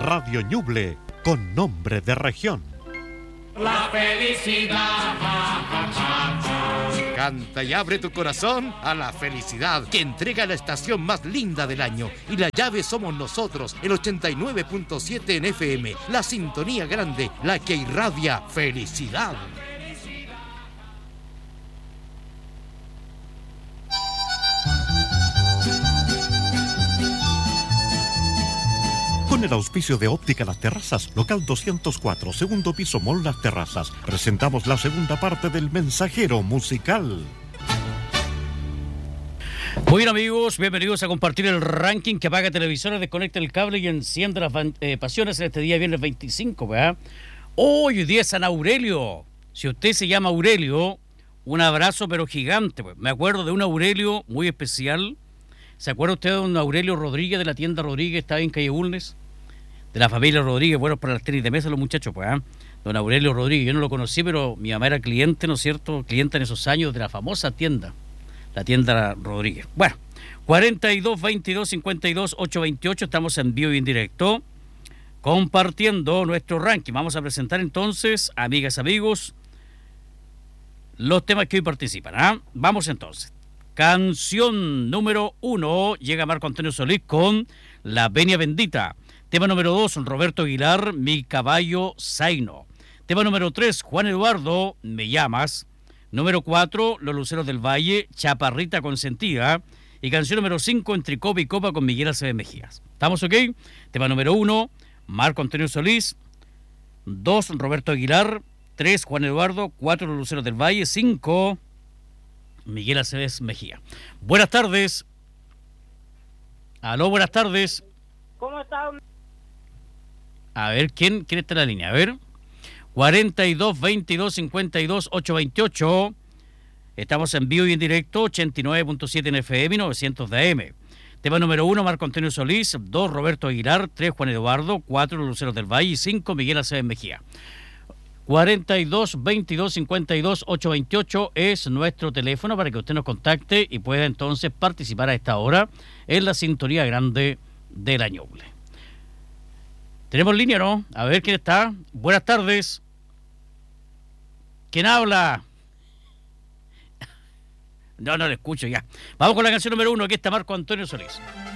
Radio Ñuble, con nombre de región. La felicidad. Canta y abre tu corazón a la felicidad que entrega la estación más linda del año. Y la llave somos nosotros, el 89.7 en FM. La sintonía grande, la que irradia felicidad. Con el auspicio de Óptica Las Terrazas, local 204, segundo piso, Mall Las Terrazas, presentamos la segunda parte del Mensajero Musical. Muy bien, amigos, bienvenidos a compartir el ranking que apaga televisores, desconecta el cable y enciende las pasiones en este día viernes 25, ¿verdad? Hoy día es San Aurelio. Si usted se llama Aurelio, un abrazo pero gigante, pues. Me acuerdo de un Aurelio muy especial. ¿Se acuerda usted de un Aurelio Rodríguez de la tienda Rodríguez, estaba en calle Bulnes? De la familia Rodríguez, bueno, para las tenis de mesa los muchachos, pues, ¿eh? Don Aurelio Rodríguez, yo no lo conocí, pero mi mamá era cliente, ¿no es cierto? Cliente en esos años de la famosa tienda, la tienda Rodríguez. Bueno, 42 22 52 828, estamos en vivo y en directo, compartiendo nuestro ranking. Vamos a presentar entonces, amigas, amigos, los temas que hoy participan, ¿ah? Vamos entonces. Canción número 1, llega Marco Antonio Solís con La Venia Bendita. Tema número 2, Roberto Aguilar, Mi Caballo Zaino. Tema número 3, Juan Eduardo, Me Llamas. Número 4, Los Luceros del Valle, Chaparrita Consentida. Y canción número 5, Entre Copa y Copa con Miguel Acevedo Mejías. ¿Estamos ok? Tema número 1, Marco Antonio Solís. 2, Roberto Aguilar. 3, Juan Eduardo. 4, Los Luceros del Valle. 5, Miguel Acevedo Mejía. Buenas tardes. Aló, buenas tardes. ¿Cómo está? A ver, ¿quién está en la línea? A ver. 42 22 52 828. Estamos en vivo y en directo, 89.7 en FM, 900 de AM. Tema número 1, Marco Antonio Solís. 2, Roberto Aguilar. 3, Juan Eduardo. 4, Los Luceros del Valle. Y 5, Miguel Acevedo Mejía. 42 22 52 828 es nuestro teléfono para que usted nos contacte y pueda entonces participar a esta hora en la sintonía grande de la Ñuble. ¿Tenemos línea, no? A ver quién está. Buenas tardes. ¿Quién habla? No le escucho ya. Vamos con la canción número 1, aquí está Marco Antonio Solís.